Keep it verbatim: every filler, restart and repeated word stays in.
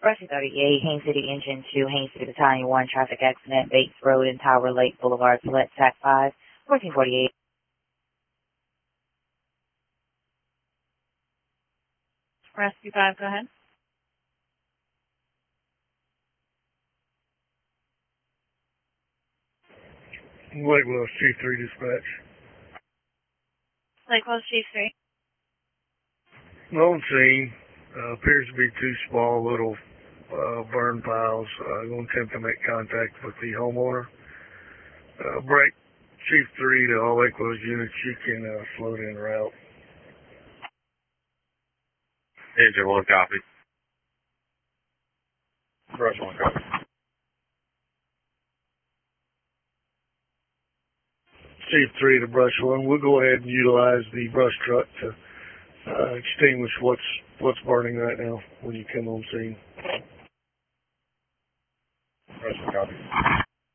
Rushing thirty-eight, Haines City Engine two, Haines City Battalion one, traffic accident, Bates Road and Tower Lake Boulevard, select T A C five, fourteen forty-eight. Rescue five, go ahead. Lake Wells, Chief three dispatch. Lake Wells, Chief three. On scene, uh, appears to be two small little uh, burn piles. Uh, going to attempt to make contact with the homeowner. Uh, break Chief three to all Lake Wells units. You can uh, float in route. Engine one, copy. Brush one, copy. Chief three to brush one. We'll go ahead and utilize the brush truck to uh, extinguish what's what's burning right now when you come on scene. Brush one, copy.